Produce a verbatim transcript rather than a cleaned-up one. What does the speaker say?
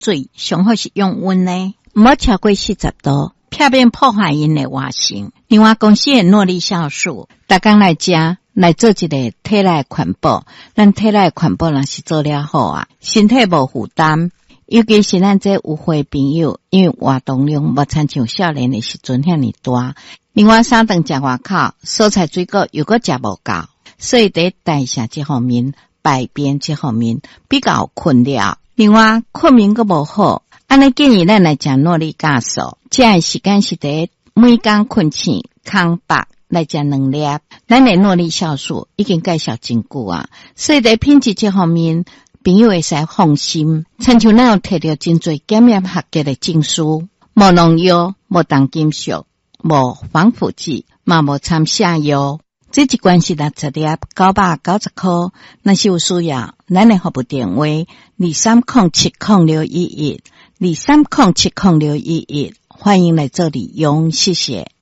水上好是用温的，唔好超过四十度，避免破坏因的活性。另外，公司的诺丽酵素，逐工来食，来做一个体内环保。咱体内环保若是做了好啊，身体无负担。尤其是咱这有岁朋友，因为活动量无亲像少年的时阵遐尼大。另外，三顿食外口，蔬菜水果又搁食无够，所以在代谢这方面、排便这方面比较困扰。另外，困眠搁无好，安尼建议咱来食诺丽酵素，食的时间是在每工困醒空白来食两粒。咱的诺丽酵素已经介绍真久啊，所以在品质这方面，朋友会使放心。亲像咱有摕到真侪检验合格的证书，无农药、无重金属、无防腐剂，嘛无掺下药。这一罐是六十粒，九百九十块。若是有需要，咱的服务电话二三零七零六一一，二三零七零六一一，欢迎来做利用，谢谢。